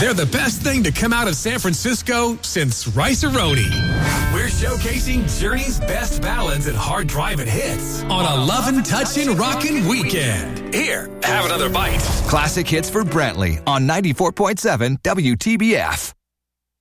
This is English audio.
They're the best thing to come out of San Francisco since Rice-A-Roni. We're showcasing Journey's best ballads and hard driving hits on a lovin', touchin', rockin' weekend. Here, have another bite. Classic hits for Brantley on 94.7 WTBF.